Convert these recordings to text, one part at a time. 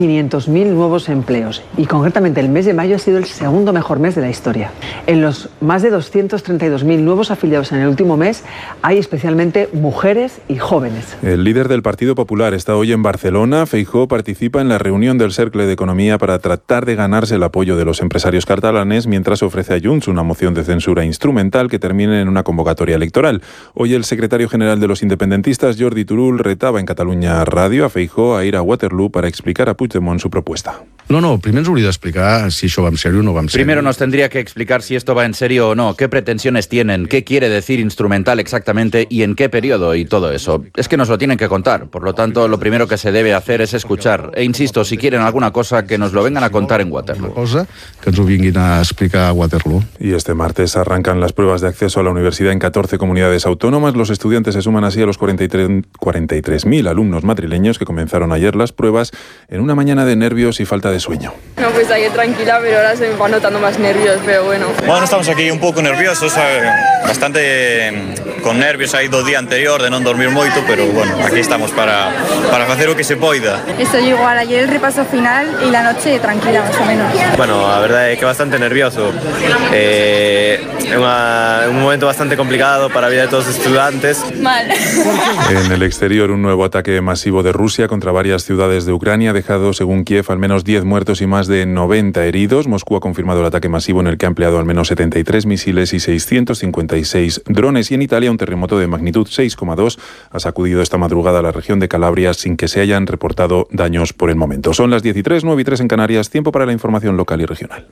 500.000 nuevos empleos y concretamente el mes de mayo ha sido el segundo mejor mes de la historia. En los más de 232.000 nuevos afiliados en el último mes hay especialmente mujeres y jóvenes. El líder del Partido Popular está hoy en Barcelona. Feijóo participa en la reunión del Cercle de Economía para tratar de ganarse el apoyo de los empresarios catalanes mientras ofrece a Junts una moción de censura instrumental que termine en una convocatoria electoral. Hoy el secretario general de los independentistas, Jordi Turull, retaba en Catalunya Radio a Feijóo a ir a Waterloo para explicar a Puigdemont su propuesta. No, primer ens hauria d'explicar si això va en serio o no va en serio. Primero nos tendría que explicar si esto va en serio o no, qué pretensiones tienen, qué quiere decir instrumental exactamente y en qué periodo y todo eso. Es que nos lo tienen que contar, por lo tanto lo primero que se debe hacer es escuchar. E insisto, si quieren alguna cosa, que nos lo vengan a contar en Waterloo. Una cosa, que ens ho vinguin a explicar a Waterloo. Y este martes arrancan las pruebas de acceso a la universidad en 14 comunidades autónomas. Los estudiantes se suman así a los 43.000 alumnos madrileños que comenzaron ayer las pruebas en una mañana de nervios y falta de sueño. No, pues ayer tranquila, pero ahora se me van notando más nervios, pero bueno. Bueno, estamos aquí un pouco nerviosos, bastante con nervios aí do día anterior de non dormir moito, pero bueno, aquí estamos para facer o que se poida. Estoy igual, ayer el repaso final y la noche tranquila, más o menos. Bueno, a verdade é que bastante nervioso. É un momento bastante complicado para a vida de todos os estudantes. Mal. En el exterior, un nuevo ataque masivo de Rusia contra varias ciudades de Ucrania ha dejado, según Kiev, al menos 10 muertos y más de 90 heridos. Moscú ha confirmado el ataque masivo en el que ha empleado al menos 73 misiles y 656 drones. Y en Italia, un terremoto de magnitud 6,2 ha sacudido esta madrugada la región de Calabria sin que se hayan reportado daños por el momento. Son las 10:03, 9:03 en Canarias. Tiempo para la información local y regional.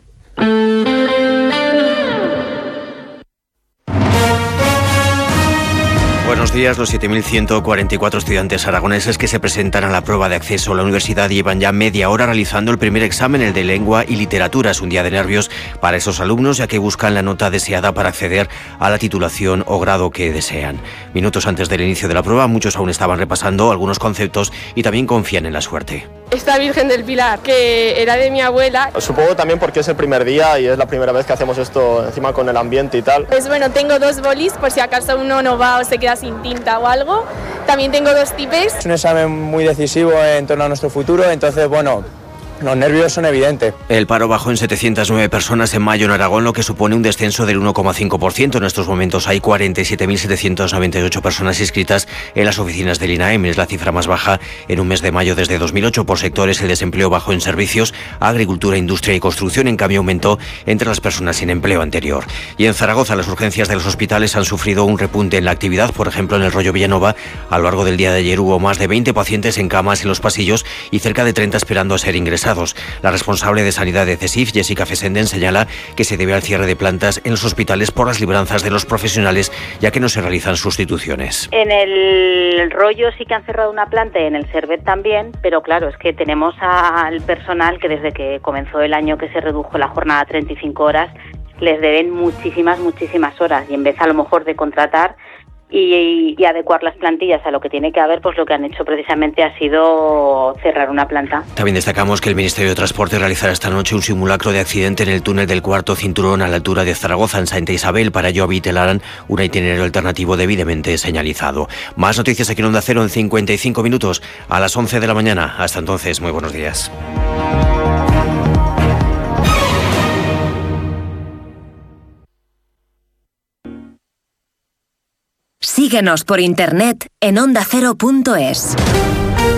Buenos días. Los 7.144 estudiantes aragoneses que se presentan a la prueba de acceso a la universidad llevan ya media hora realizando el primer examen, el de lengua y literatura. Es un día de nervios para esos alumnos, ya que buscan la nota deseada para acceder a la titulación o grado que desean. Minutos antes del inicio de la prueba, muchos aún estaban repasando algunos conceptos y también confían en la suerte. Esta Virgen del Pilar, que era de mi abuela. Supongo también porque es el primer día y es la primera vez que hacemos esto encima con el ambiente y tal. Pues bueno, tengo 2 bolis por si acaso uno no va o se queda sin tinta o algo. También tengo 2 tipes. Es un examen muy decisivo en torno a nuestro futuro, entonces bueno, los nervios son evidentes. El paro bajó en 709 personas en mayo en Aragón, lo que supone un descenso del 1,5%. En estos momentos hay 47.798 personas inscritas en las oficinas del INAEM. Es la cifra más baja en un mes de mayo desde 2008. Por sectores, el desempleo bajó en servicios, agricultura, industria y construcción. En cambio, aumentó entre las personas sin empleo anterior. Y en Zaragoza, las urgencias de los hospitales han sufrido un repunte en la actividad. Por ejemplo, en el Rollo Villanova, a lo largo del día de ayer hubo más de 20 pacientes en camas en los pasillos y cerca de 30 esperando a ser ingresados. La responsable de sanidad de CESIF, Jessica Fesenden, señala que se debe al cierre de plantas en los hospitales por las libranzas de los profesionales, ya que no se realizan sustituciones. En el Rollo sí que han cerrado una planta y en el Servet también, pero claro, es que tenemos al personal que desde que comenzó el año que se redujo la jornada a 35 horas, les deben muchísimas horas y en vez a lo mejor de contratar y adecuar las plantillas a lo que tiene que haber, pues lo que han hecho precisamente ha sido cerrar una planta. También destacamos que el Ministerio de Transporte realizará esta noche un simulacro de accidente en el túnel del Cuarto Cinturón a la altura de Zaragoza, en Santa Isabel. Para ello habilitarán un itinerario alternativo debidamente señalizado. Más noticias aquí en Onda Cero en 55 minutos a las 11 de la mañana. Hasta entonces, muy buenos días. Síguenos por internet en ondacero.es.